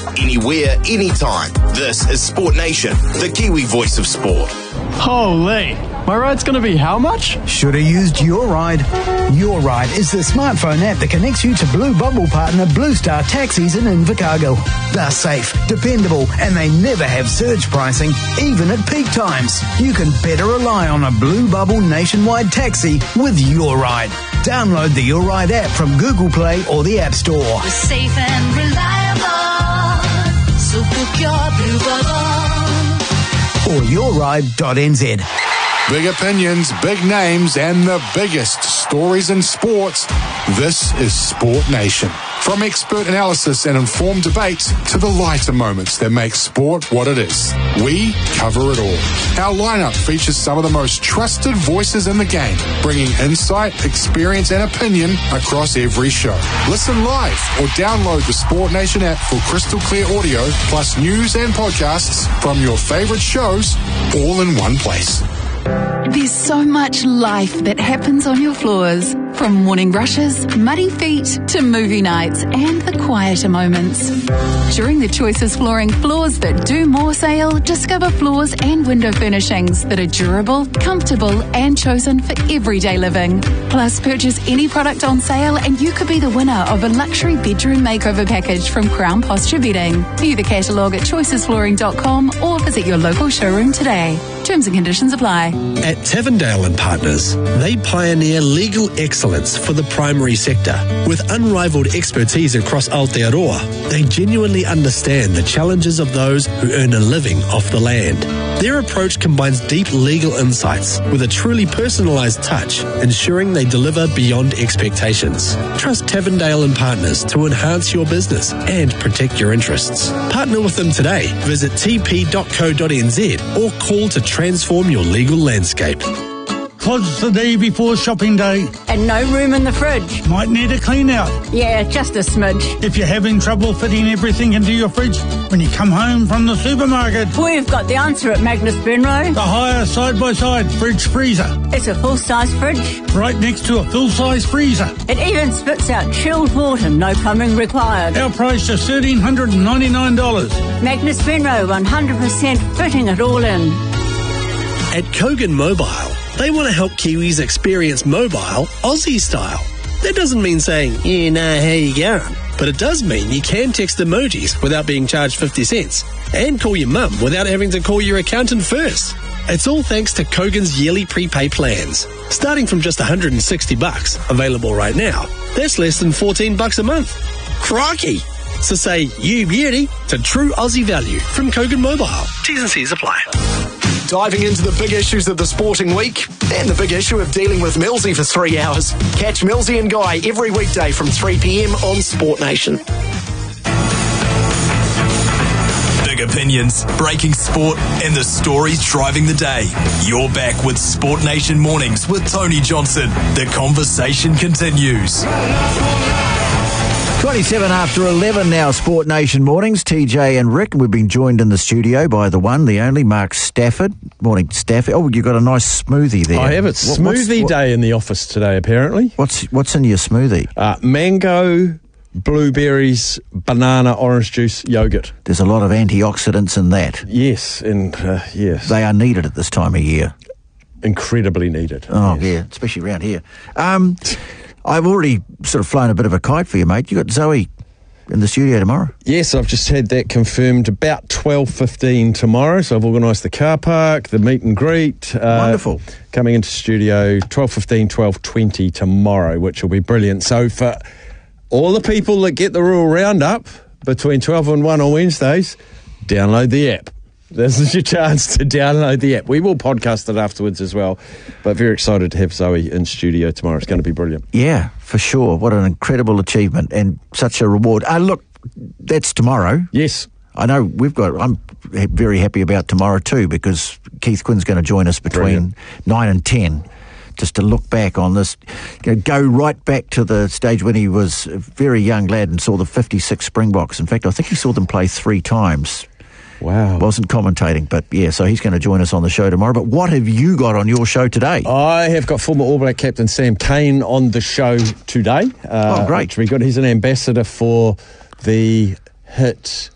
anywhere, anytime. This is Sport Nation, the Kiwi voice of sport. Holy, my ride's going to be how much? Should have used Your Ride. Your Ride is the smartphone app that connects you to Blue Bubble partner Blue Star Taxis in Invercargill. They're safe, dependable, and they never have surge pricing, even at peak times. You can better rely on a Blue Bubble nationwide taxi with Your Ride. Download the Your Ride app from Google Play or the App Store. We're safe and reliable, so book your Blue Bubble. Or yourride.nz. Big opinions, big names, and the biggest stories in sports. This is Sport Nation. From expert analysis and informed debate to the lighter moments that make sport what it is, we cover it all. Our lineup features some of the most trusted voices in the game, bringing insight, experience, and opinion across every show. Listen live or download the Sport Nation app for crystal clear audio, plus news and podcasts from your favorite shows, all in one place. There's so much life that happens on your floors. From morning brushes, muddy feet, to movie nights and the quieter moments. During the Choices Flooring Floors That Do More sale, discover floors and window furnishings that are durable, comfortable and chosen for everyday living. Plus, purchase any product on sale and you could be the winner of a luxury bedroom makeover package from Crown Posture Bedding. View the catalogue at choicesflooring.com or visit your local showroom today. Terms and conditions apply. At Tavendale and Partners, they pioneer legal excellence for the primary sector. With unrivaled expertise across Aotearoa, they genuinely understand the challenges of those who earn a living off the land. Their approach combines deep legal insights with a truly personalised touch, ensuring they deliver beyond expectations. Trust Tavendale and Partners to enhance your business and protect your interests. Partner with them today. Visit tp.co.nz or call to transform your legal landscape. Closed the day before shopping day. And no room in the fridge. Might need a clean out. Yeah, just a smidge. If you're having trouble fitting everything into your fridge when you come home from the supermarket, we've got the answer at Magnus Benro. The higher side-by-side fridge freezer. It's a full-size fridge. Right next to a full-size freezer. It even spits out chilled water, no plumbing required. Our price is $1,399. Magnus Benro, 100% fitting it all in. At Kogan Mobile, they want to help Kiwis experience mobile Aussie style. That doesn't mean saying, yeah, nah, how you going? But it does mean you can text emojis without being charged 50 cents and call your mum without having to call your accountant first. It's all thanks to Kogan's yearly prepay plans. Starting from just $160, available right now. That's less than $14 a month. Crikey! So say, you beauty, to true Aussie value from Kogan Mobile. T's and C's apply. Diving into the big issues of the sporting week and the big issue of dealing with Millsy for 3 hours. Catch Millsy and Guy every weekday from 3 p.m. on Sport Nation. Big opinions, breaking sport, and the stories driving the day. You're back with Sport Nation Mornings with Tony Johnson. The conversation continues. 27 after 11 now, Sport Nation Mornings. TJ and Rick, we've been joined in the studio by the one, the only, Mark Stafford. Morning, Stafford. Oh, you've got a nice smoothie there. I have. It's smoothie day in the office today, apparently. What's in your smoothie? Mango, blueberries, banana, orange juice, yogurt. There's a lot of antioxidants in that. Yes, and yes. They are needed at this time of year. Incredibly needed. Oh, yes. Yeah, especially around here. I've already sort of flown a bit of a kite for you, mate. You got Zoe in the studio tomorrow? Yes, I've just had that confirmed about 12:15 tomorrow. So I've organised the car park, the meet and greet. Wonderful. Coming into studio 12:15, 12:20 tomorrow, which will be brilliant. So for all the people that get the Rural Roundup between 12 and 1 on Wednesdays, download the app. This is your chance to download the app. We will podcast it afterwards as well, but very excited to have Zoe in studio tomorrow. It's going to be brilliant. Yeah, for sure. What an incredible achievement and such a reward. Look, that's tomorrow. Yes. I know I'm very happy about tomorrow too, because Keith Quinn's going to join us between 9 and 10 just to look back on this, go right back to the stage when he was a very young lad and saw the 56 Springboks. In fact, I think he saw them play 3 times. Wow. Wasn't commentating, but yeah, so he's going to join us on the show tomorrow. But what have you got on your show today? I have got former All Black captain Sam Cane on the show today. Oh, great. Which we got. He's an ambassador for the hit